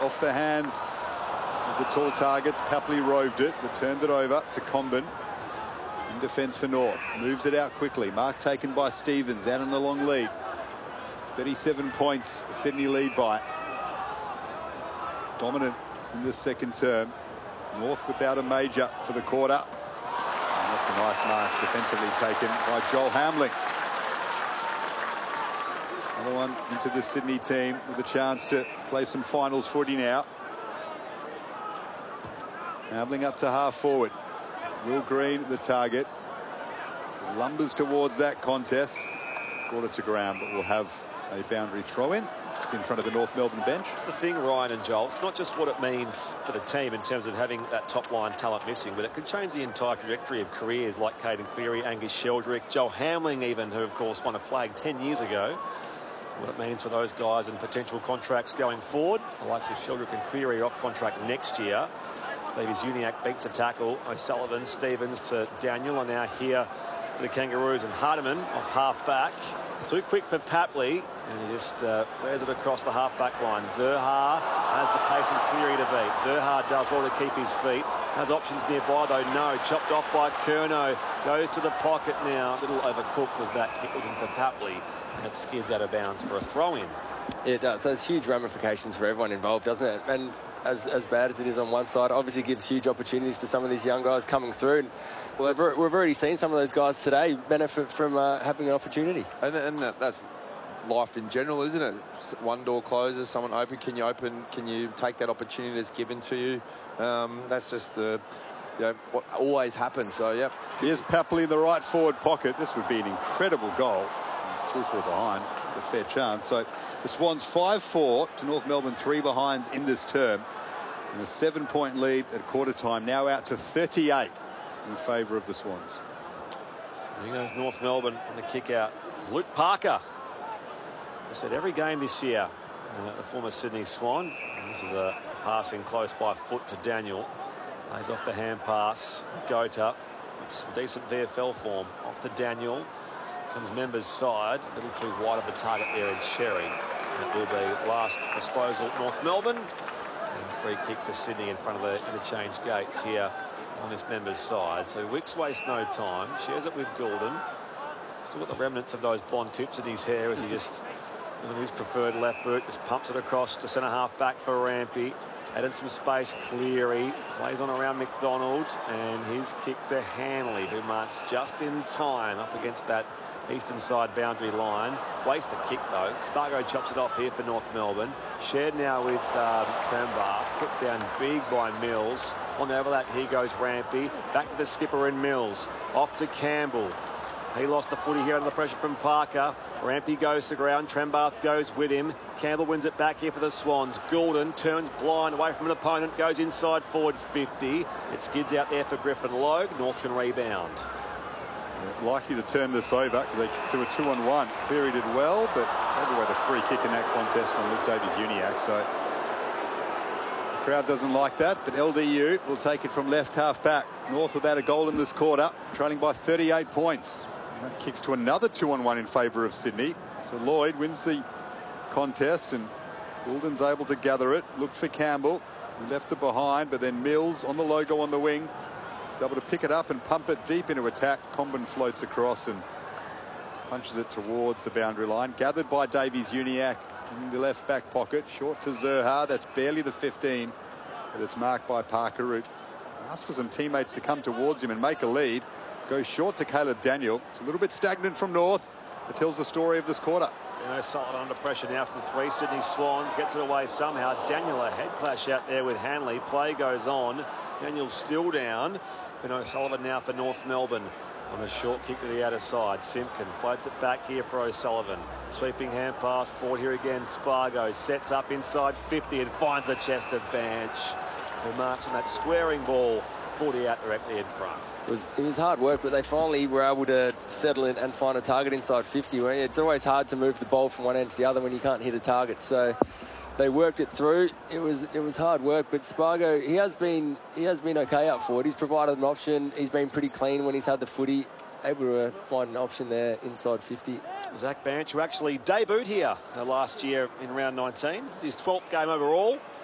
off the hands of the tall targets. Papley roved it, but turned it over to Comben. In defence for North. Moves it out quickly. Mark taken by Stevens, out on a long lead. 37 points, Sydney lead by. Dominant in this second term. North without a major for the quarter. And that's a nice mark defensively taken by Joel Hamling. Another one into the Sydney team with a chance to play some finals footy now. Hamling up to half forward. Will Green the target. Lumbers towards that contest. Brought it to ground, but we'll have a boundary throw in. Just in front of the North Melbourne bench. It's the thing, Ryan and Joel. It's not just what it means for the team in terms of having that top line talent missing, but it could change the entire trajectory of careers like Caden Cleary, Angus Sheldrick, Joel Hamling even, who of course won a flag 10 years ago. What it means for those guys and potential contracts going forward. The likes of Sheldrick and Cleary off contract next year. Davies Uniacke beats the tackle. O'Sullivan, Stevens to Daniel are now here for the Kangaroos, and Hardiman off half-back. Too quick for Papley, and he just flares it across the half-back line. Zurhaar has the pace and Cleary to beat. Zurhaar does well to keep his feet. Has options nearby, though. No, chopped off by Curnow. Goes to the pocket now. A little overcooked was that kick looking for Papley. And it skids out of bounds for a throw-in. It does. There's huge ramifications for everyone involved, doesn't it? And as bad as it is on one side, obviously gives huge opportunities for some of these young guys coming through. Well, we've already seen some of those guys today benefit from having an opportunity. And that's life in general, isn't it? One door closes, someone open. Can you take that opportunity that's given to you? That's just what always happens. So, yep. Here's Papley in the right forward pocket. This would be an incredible goal. It's 3-4 behind, a fair chance. So the Swans 5-4 to North Melbourne 3 behinds in this term. And a 7-point lead at quarter time, now out to 38 in favour of the Swans. Here goes North Melbourne on the kick out. Luke Parker. I said every game this year, the former Sydney Swan. And this is a passing close by foot to Daniel. Lays off the hand pass. Gota, some decent VFL form. Off to Daniel. Comes Members' side. A little too wide of the target there in Sherry. And it will be last disposal North Melbourne. And free kick for Sydney in front of the interchange gates here on this Members' side. So Wicks wastes no time. Shares it with Goulden. Still got the remnants of those blonde tips in his hair as he just, with his preferred left boot, just pumps it across to centre half back for Rampy. Added some space, Cleary plays on around McDonald, and his kick to Hanley, who marks just in time up against that eastern side boundary line. Wastes the kick though. Spargo chops it off here for North Melbourne. Shared now with Trembath. Put down big by Mills. On the overlap, here goes Rampy. Back to the skipper and Mills. Off to Campbell. He lost the footy here under the pressure from Parker. Rampy goes to ground. Trembath goes with him. Campbell wins it back here for the Swans. Goulden turns blind away from an opponent. Goes inside forward 50. It skids out there for Griffin Logue. North can rebound. Likely to turn this over because they to a 2-on-1. Cleary did well, but gave away the free kick in that contest on Luke Davies-Uniacke. So the crowd doesn't like that, but LDU will take it from left half back. North without a goal in this quarter, trailing by 38 points. And that kicks to another 2-on-1 in favour of Sydney. So Lloyd wins the contest and Goulden's able to gather it. Looked for Campbell, who left it behind, but then Mills on the logo on the wing. He's able to pick it up and pump it deep into attack. Comben floats across and punches it towards the boundary line. Gathered by Davies-Uniacke in the left back pocket. Short to Zurhaar. That's barely the 15, but it's marked by Parker, who asked for some teammates to come towards him and make a lead. Goes short to Caleb Daniel. It's a little bit stagnant from North. It tells the story of this quarter. Solid under pressure now from 3 Sydney Swans. Gets it away somehow. Daniel a head clash out there with Hanley. Play goes on. Daniel's still down. O'Sullivan now for North Melbourne on a short kick to the outer side. Simpkin floats it back here for O'Sullivan. Sweeping hand pass forward here again. Spargo sets up inside 50 and finds the chest of Banch, who marks on that squaring ball 40 out directly in front. It was hard work, but they finally were able to settle in and find a target inside 50. It's always hard to move the ball from one end to the other when you can't hit a target. So they worked it through. It was hard work, but Spargo, he has been okay up forward. He's provided an option. He's been pretty clean when he's had the footy, able to find an option there inside 50. Zach Banch, who actually debuted here last year in round 19. This is his 12th game overall.